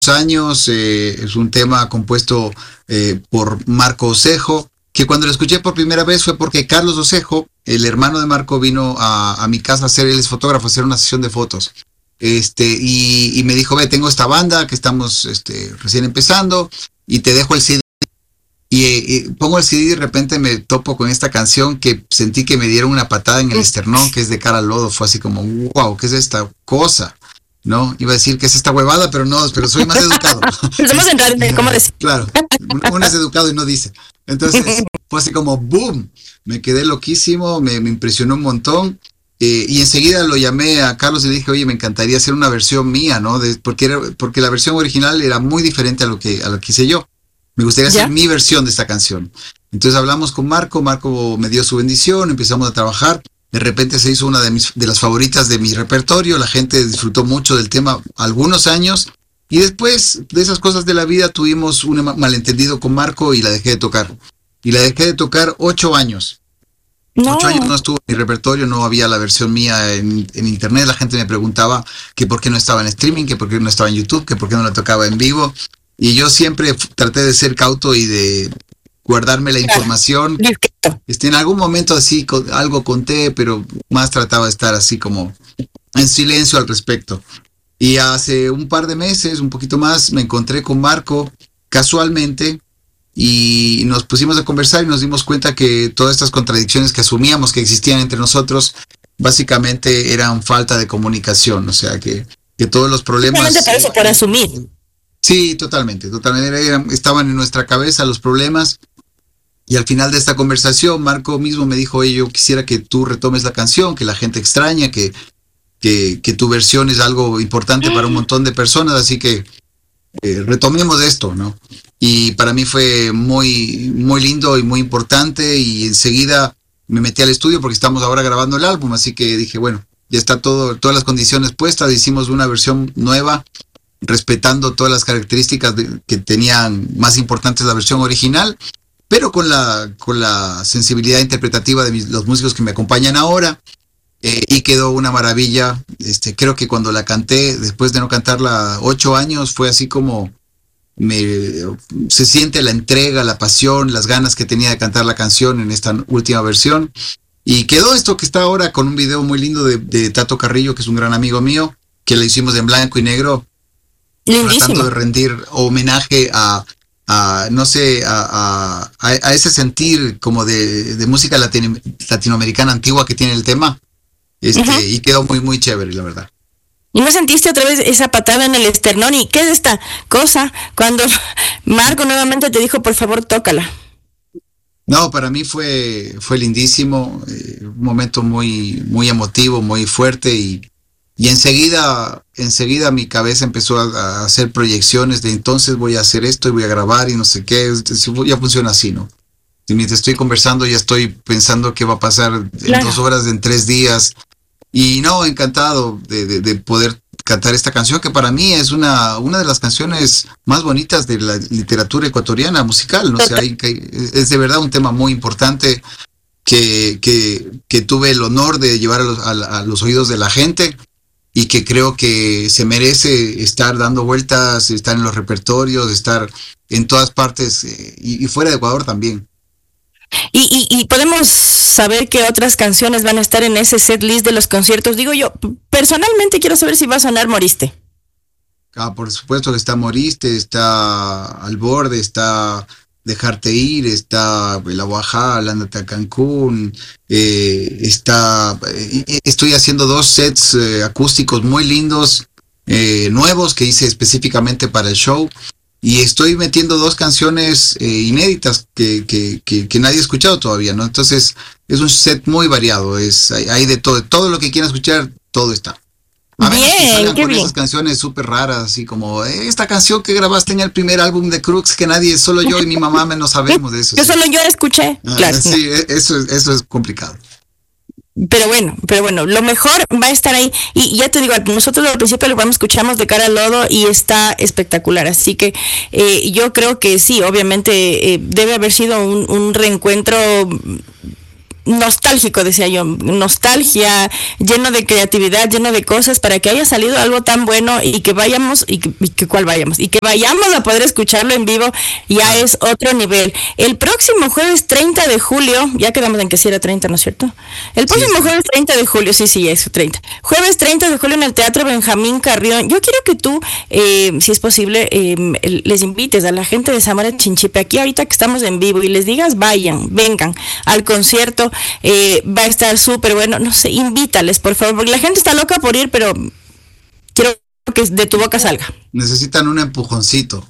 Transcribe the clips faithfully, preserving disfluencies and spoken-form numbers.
años, eh, es un tema compuesto eh, por Marco Osejo, que cuando lo escuché por primera vez fue porque Carlos Osejo, el hermano de Marco, vino a, a mi casa a hacer, él es fotógrafo, a hacer una sesión de fotos. Este, y, y me dijo, ve, tengo esta banda que estamos este, recién empezando y te dejo el C D. Y, y pongo el C D y de repente me topo con esta canción que sentí que me dieron una patada en el esternón, que es de Cara al Lodo. Fue así como, wow, ¿qué es esta cosa? ¿No? Iba a decir que es esta huevada, pero no, pero soy más educado. Estamos en radio, ¿cómo decir? Claro, uno es educado y no dice. Entonces fue así como, boom, me quedé loquísimo, me, me impresionó un montón. Eh, y enseguida lo llamé a Carlos y le dije, oye, me encantaría hacer una versión mía, ¿no? De, porque, era, porque la versión original era muy diferente a lo que, a lo que hice yo. Me gustaría hacer mi versión de esta canción. Entonces hablamos con Marco, Marco me dio su bendición, empezamos a trabajar. De repente se hizo una de, mis, de las favoritas de mi repertorio, la gente disfrutó mucho del tema algunos años. Y después de esas cosas de la vida tuvimos un malentendido con Marco y la dejé de tocar. Y la dejé de tocar ocho años. No. Ocho años no estuvo en mi repertorio, no había la versión mía en, en internet. La gente me preguntaba que por qué no estaba en streaming, que por qué no estaba en YouTube, que por qué no la tocaba en vivo. Y yo siempre traté de ser cauto y de guardarme la información. Este, en algún momento así algo conté, pero más trataba de estar así como en silencio al respecto. Y hace un par de meses, un poquito más, me encontré con Marco casualmente y nos pusimos a conversar y nos dimos cuenta que todas estas contradicciones que asumíamos que existían entre nosotros básicamente eran falta de comunicación. O sea, que, que todos los problemas... Solamente para eso, por asumir. Sí, totalmente, totalmente. Eran, estaban en nuestra cabeza los problemas. Y al final de esta conversación, Marco mismo me dijo, oye, yo quisiera que tú retomes la canción, que la gente extraña, que, que, que tu versión es algo importante para un montón de personas, así que eh, retomemos esto, ¿no? Y para mí fue muy, muy lindo y muy importante, y enseguida me metí al estudio porque estamos ahora grabando el álbum, así que dije, bueno, ya está todo, todas las condiciones puestas, hicimos una versión nueva, respetando todas las características de, que tenían más importantes la versión original, pero con la, con la sensibilidad interpretativa de mis, los músicos que me acompañan ahora, eh, y quedó una maravilla. Este, creo que cuando la canté, después de no cantarla ocho años, fue así como me, se siente la entrega, la pasión, las ganas que tenía de cantar la canción en esta última versión. Y quedó esto que está ahora con un video muy lindo de, de Tato Carrillo, que es un gran amigo mío, que lo hicimos en blanco y negro, lindísimo, tratando de rendir homenaje a, a no sé, a, a, a ese sentir como de, de música latino, latinoamericana antigua que tiene el tema. Este, uh-huh. Y quedó muy, muy chévere, la verdad. ¿Y no sentiste otra vez esa patada en el esternón? ¿Y qué es esta cosa? Cuando Marco nuevamente te dijo, por favor, tócala. No, para mí fue, fue lindísimo, eh, un momento muy, muy emotivo, muy fuerte, y, y enseguida, enseguida mi cabeza empezó a, a hacer proyecciones de entonces voy a hacer esto y voy a grabar y no sé qué. Ya funciona así, ¿no? Y mientras estoy conversando ya estoy pensando qué va a pasar en claro. dos horas, en tres días. Y no, encantado de, de, de poder cantar esta canción, que para mí es una, una de las canciones más bonitas de la literatura ecuatoriana musical, ¿no? O sea, hay, es de verdad un tema muy importante que, que, que tuve el honor de llevar a los, a, a los oídos de la gente, y que creo que se merece estar dando vueltas, estar en los repertorios, estar en todas partes, eh, y, y fuera de Ecuador también. Y, y, y podemos saber qué otras canciones van a estar en ese set list de los conciertos. Digo yo, personalmente quiero saber si va a sonar Moriste. Ah, por supuesto que está Moriste, está Al Borde, está Dejarte Ir, está La Guajá, Ándate a Cancún, eh, está, eh, estoy haciendo dos sets eh, acústicos muy lindos, eh, nuevos, que hice específicamente para el show. Y estoy metiendo dos canciones eh, inéditas que, que, que, que nadie ha escuchado todavía, ¿no? Entonces es un set muy variado, es hay, hay de todo, todo lo que quieran escuchar, todo está. A menos bien, que salgan qué con bien. esas canciones súper raras, así como eh, esta canción que grabaste en el primer álbum de Crux, que nadie, solo yo y mi mamá no sabemos de eso. Yo ¿sí? solo yo escuché. Ah, Claro, sí, no. eso, eso es complicado. Pero bueno, pero bueno, lo mejor va a estar ahí. Y ya te digo, nosotros al principio lo escuchamos de Cara al Lodo y está espectacular. Así que eh, yo creo que sí, obviamente eh, debe haber sido un, un reencuentro nostálgico, decía yo, nostalgia, lleno de creatividad, lleno de cosas, para que haya salido algo tan bueno y que vayamos, y que, y que cuál vayamos, y que vayamos a poder escucharlo en vivo, ya es otro nivel. El próximo jueves treinta de julio, ya quedamos en que si era treinta, ¿no es cierto? El próximo sí, sí. jueves treinta de julio, sí, sí, es treinta. Jueves treinta de julio en el Teatro Benjamín Carrión. Yo quiero que tú, eh, si es posible, eh, les invites a la gente de Zamora Chinchipe, aquí ahorita que estamos en vivo, y les digas, vayan, vengan al concierto. Eh, va a estar súper bueno, no sé, invítales por favor, porque la gente está loca por ir, pero quiero que de tu boca salga. Necesitan un empujoncito.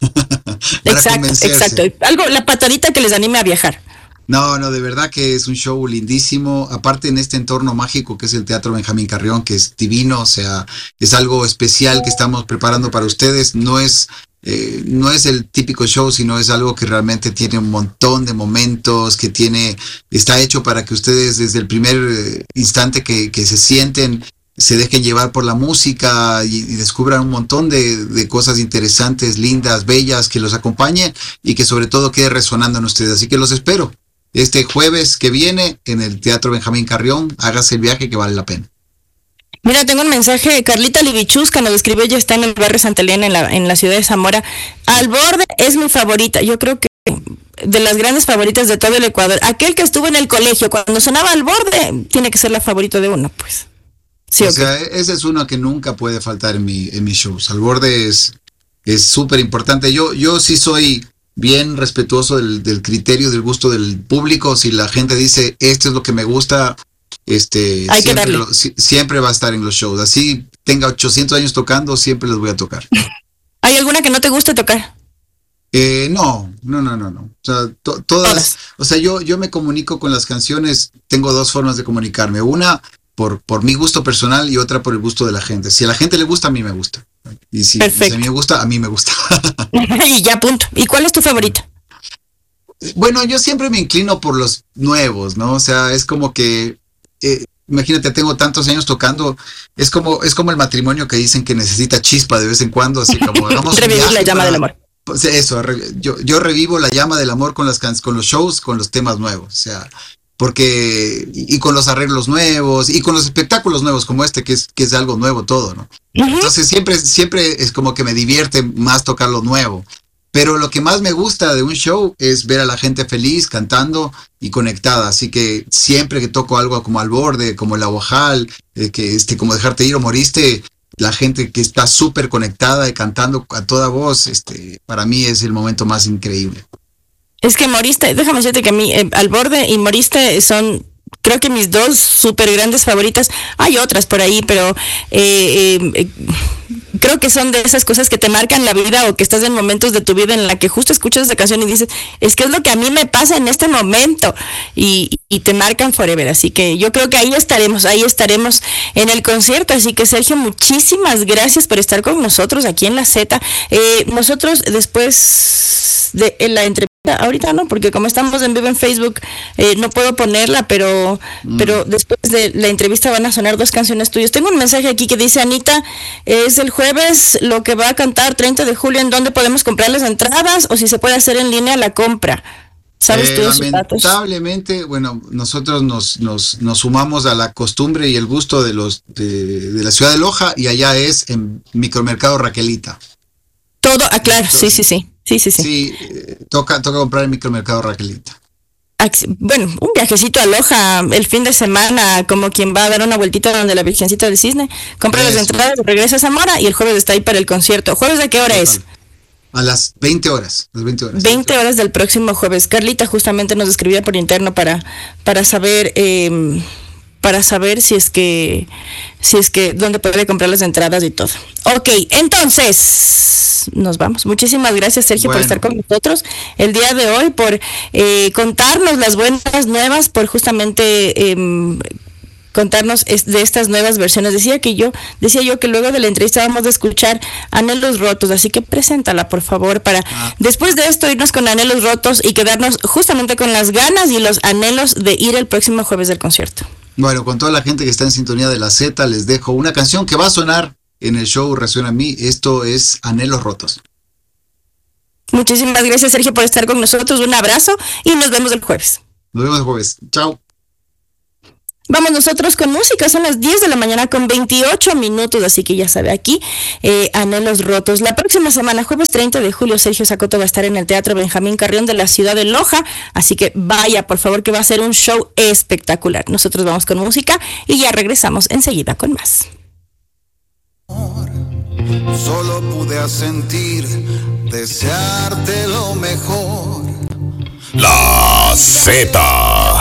Exacto, exacto, algo, la patadita que les anime a viajar. No, no, de verdad que es un show lindísimo, aparte en este entorno mágico que es el Teatro Benjamín Carrión, que es divino, o sea, es algo especial que estamos preparando para ustedes, no es Eh, no es el típico show, sino es algo que realmente tiene un montón de momentos, que tiene, está hecho para que ustedes desde el primer eh, instante que, que se sienten, se dejen llevar por la música y, y descubran un montón de, de cosas interesantes, lindas, bellas, que los acompañen y que sobre todo quede resonando en ustedes. Así que los espero este jueves que viene en el Teatro Benjamín Carrión. Hágase el viaje que vale la pena. Mira, tengo un mensaje de Carlita Libichusca, nos escribió, ya está en el barrio Santa Elena, en la, en la ciudad de Zamora. Al Borde es mi favorita, yo creo que de las grandes favoritas de todo el Ecuador. Aquel que estuvo en el colegio, cuando sonaba Al Borde, tiene que ser la favorita de uno, pues. Sí, o okay. sea, ese es uno que nunca puede faltar en, mi, en mis shows. Al Borde es es súper importante. Yo, yo sí soy bien respetuoso del, del criterio, del gusto del público. Si la gente dice, esto es lo que me gusta... Este, Hay que siempre, darle. lo, si, siempre va a estar en los shows. Así tenga ochocientos años tocando, siempre les voy a tocar. ¿Hay alguna que no te guste tocar? Eh, no, no, no, no, no. O sea, to, todas, todas. O sea, yo, yo me comunico con las canciones. Tengo dos formas de comunicarme. Una por, por mi gusto personal y otra por el gusto de la gente. Si a la gente le gusta, a mí me gusta. Y si, si a mí me gusta, a mí me gusta. Y ya, punto. ¿Y cuál es tu favorita? Bueno, yo siempre me inclino por los nuevos, ¿no? O sea, es como que Eh, imagínate, tengo tantos años tocando, es como es como el matrimonio que dicen que necesita chispa de vez en cuando, así como hagamos revivir la llama para, del amor. Pues eso, yo, yo revivo la llama del amor con las con los shows, con los temas nuevos, o sea, porque y, y con los arreglos nuevos y con los espectáculos nuevos como este que es que es algo nuevo todo, ¿no? Uh-huh. Entonces siempre siempre es como que me divierte más tocar lo nuevo. Pero lo que más me gusta de un show es ver a la gente feliz, cantando y conectada. Así que siempre que toco algo como Al Borde, como El Aguajal, eh, que este, como Dejarte Ir o Moriste, la gente que está súper conectada y cantando a toda voz, este, para mí es el momento más increíble. Es que Moriste, déjame decirte que a mí, eh, Al Borde y Moriste son... creo que mis dos súper grandes favoritas. Hay otras por ahí, pero eh, eh, creo que son de esas cosas que te marcan la vida o que estás en momentos de tu vida en la que justo escuchas esa canción y dices, es que es lo que a mí me pasa en este momento y, y te marcan forever. Así que yo creo que ahí estaremos, ahí estaremos en el concierto. Así que Sergio, muchísimas gracias por estar con nosotros aquí en La Z. Eh, nosotros después de en la entrevista, ahorita no, porque como estamos en vivo en Facebook, eh, no puedo ponerla, pero, mm. pero después de la entrevista van a sonar dos canciones tuyas. Tengo un mensaje aquí que dice, Anita, es el jueves lo que va a cantar treinta de julio, ¿en dónde podemos comprar las entradas? O si se puede hacer en línea la compra. ¿Sabes eh, tú esos datos? Lamentablemente, bueno, nosotros nos, nos, nos sumamos a la costumbre y el gusto de los de, de la ciudad de Loja, y allá es en Micromercado Raquelita. Todo, ah, claro, Entonces, sí, sí, sí. Sí, sí, sí. Sí, eh, toca, toca comprar el Micromercado Raquelita. Bueno, un viajecito a Loja el fin de semana, como quien va a dar una vueltita donde la Virgencita del Cisne, compra Eso. las entradas, regresa a Zamora y el jueves está ahí para el concierto. ¿Jueves de qué hora Total. es? A las veinte horas. Las veinte horas. veinte horas del próximo jueves. Carlita justamente nos escribía por interno para, para saber... Eh, para saber si es que si es que dónde puede comprar las entradas y todo. Ok, entonces nos vamos. Muchísimas gracias, Sergio, bueno. por estar con nosotros el día de hoy, por eh, contarnos las buenas nuevas, por justamente eh, contarnos de estas nuevas versiones. Decía que yo, decía yo que luego de la entrevista vamos a escuchar Anhelos Rotos, así que preséntala, por favor, para ah. después de esto irnos con Anhelos Rotos y quedarnos justamente con las ganas y los anhelos de ir el próximo jueves del concierto. Bueno, con toda la gente que está en sintonía de La Z, les dejo una canción que va a sonar en el show Resuena a mí. Esto es Anhelos Rotos. Muchísimas gracias, Sergio, por estar con nosotros. Un abrazo y nos vemos el jueves. Nos vemos el jueves. Chao. Vamos nosotros con música, son las diez de la mañana con veintiocho minutos, así que ya sabe aquí, eh, Anhelos Rotos. La próxima semana, jueves treinta de julio, Sergio Sacoto va a estar en el Teatro Benjamín Carrión de la ciudad de Loja, así que vaya, por favor, que va a ser un show espectacular. Nosotros vamos con música y ya regresamos enseguida con más. Solo pude sentir, desearte lo mejor. La Z.